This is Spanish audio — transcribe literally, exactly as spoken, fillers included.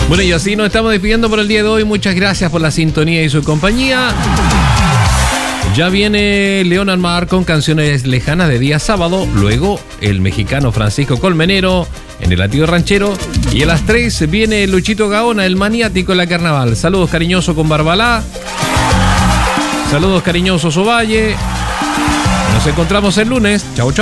Bueno, y así nos estamos despidiendo por el día de hoy. Muchas gracias por la sintonía y su compañía. Ya viene Leonard Mar con canciones lejanas de día sábado. Luego el mexicano Francisco Colmenero en el latido ranchero. Y a las tres viene Luchito Gaona, el maniático en la carnaval. Saludos cariñosos con Barbalá. Saludos cariñosos Ovalle. Nos encontramos el lunes. Chau, chau.